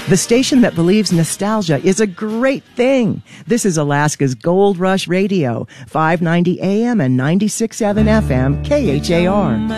The station that believes nostalgia is a great thing. This is Alaska's Gold Rush Radio, 590 AM and 96.7 FM, KHAR.